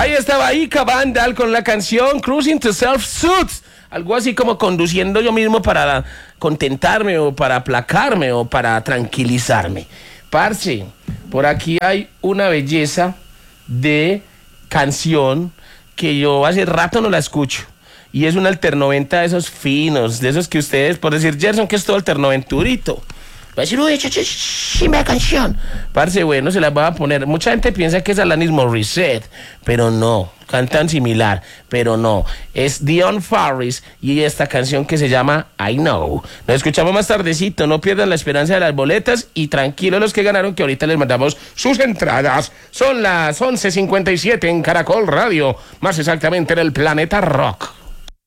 Ahí estaba Ika Vandal con la canción Cruising to Self-Suits. Algo así como conduciendo yo mismo para contentarme o para aplacarme o para tranquilizarme. Parce, por aquí hay una belleza de canción que yo hace rato no la escucho. Y es un alternoventa de esos finos, de esos que ustedes, por decir Gerson, que es todo alternoventurito. Va a decir, uy, chimba canción. Parce, bueno, se las voy a poner. Mucha gente piensa que es Alanis Morissette, pero no. Cantan similar, pero no. Es Dion Farris y esta canción que se llama I Know. Nos escuchamos más tardecito. No pierdan la esperanza de las boletas y tranquilos los que ganaron, que ahorita les mandamos sus entradas. Son las 11:57 en Caracol Radio, más exactamente en el Planeta Rock.